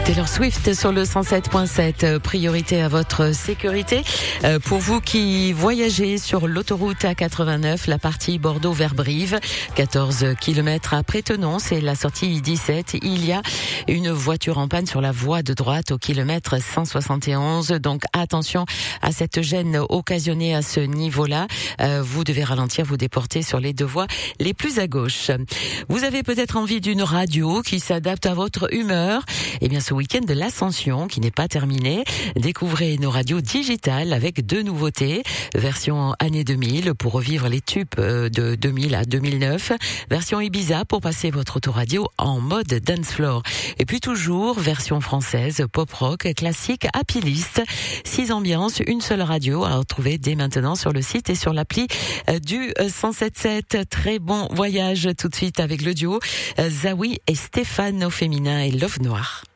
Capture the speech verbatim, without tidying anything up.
Taylor Swift sur le cent sept virgule sept, priorité à votre sécurité. Euh, pour vous qui voyagez sur l'autoroute A quatre-vingt-neuf, la partie Bordeaux vers Brive, quatorze kilomètres après Tenon, c'est la sortie I dix-sept. Il y a une voiture en panne sur la voie de droite au kilomètre cent soixante et onze. Donc attention à cette gêne occasionnée à ce niveau-là. Euh, vous devez ralentir, vous déporter sur les deux voies les plus à gauche. Vous avez peut-être envie d'une radio qui s'adapte à votre humeur. Eh bien, ce week-end de l'Ascension, qui n'est pas terminé, découvrez nos radios digitales avec deux nouveautés. Version année deux mille pour revivre les tubes de deux mille à deux mille neuf. Version Ibiza pour passer votre autoradio en mode dance floor. Et puis toujours, version française, pop rock, classique, happy list. Six ambiances, une seule radio à retrouver dès maintenant sur le site et sur l'appli du cent sept sept. Très bon voyage tout de suite avec le duo Zawi et Stéphane au féminin et Love Noir.